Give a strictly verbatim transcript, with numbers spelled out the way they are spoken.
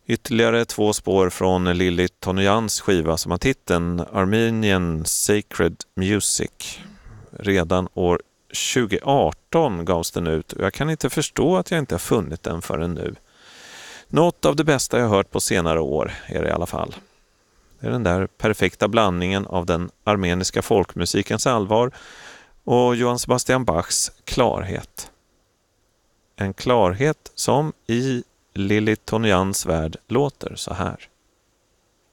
Ytterligare två spår från Lili Tonojans skiva som har titeln Armenian Sacred Music. Redan år tjugo arton gavs den ut och jag kan inte förstå att jag inte har funnit den förrän nu. Något av det bästa jag hört på senare år är det i alla fall. Det är den där perfekta blandningen av den armeniska folkmusikens allvar och Johann Sebastian Bachs klarhet. En klarhet som i Lili Tonojans värld låter så här.